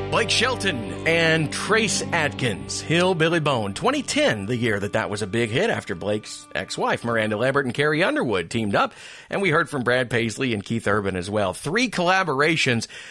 Blake Shelton and Trace Adkins, Hillbilly Bone. 2010, the year that was a big hit after Blake's ex-wife, Miranda Lambert and Carrie Underwood, teamed up. And we heard from Brad Paisley and Keith Urban as well. 3 collaborations